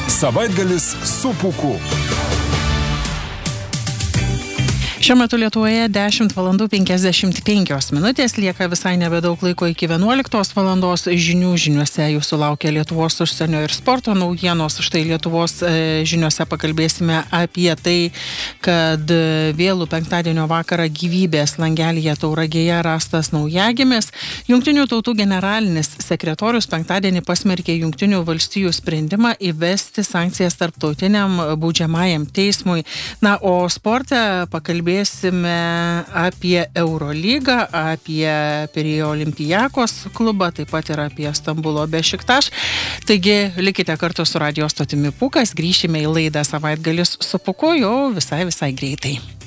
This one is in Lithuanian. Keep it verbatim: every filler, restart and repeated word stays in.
Savaitgalis su Pūku. Šiuo metu Lietuvoje dešimt valandų penkiasdešimt penkios minutės, lieka visai nebedaug laiko iki vienuoliktos valandos žinių. Žiniuose jūsų laukia Lietuvos užsienio ir sporto naujienos. Štai Lietuvos žiniuose pakalbėsime apie tai, kad vėlų penktadienio vakarą gyvybės langelyje Tauragėje rastas naujagimis. Jungtinių tautų generalinis sekretorius penktadienį pasmerkė Jungtinių valstijų sprendimą įvesti sankcijas tarptautiniam baudžiamajam teismui. Na, o sporte pakalbėsime Kalbėsime apie Eurolygą, apie Pirėjo Olympiakos klubą, taip pat ir apie Stambulo Bešiktaš. Taigi, likite kartu su radijo stotimi Pūkas, grįšime į laidą Savaitgalis su Pūku jau visai visai greitai.